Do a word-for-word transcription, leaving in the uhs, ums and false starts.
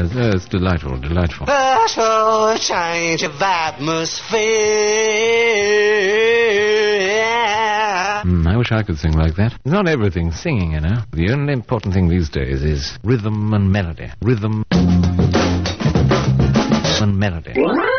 Yes, yes, delightful, delightful. A change of atmosphere. Mm, I wish I could sing like that. It's not everything singing, you know. The only important thing these days is rhythm and melody. Rhythm and melody.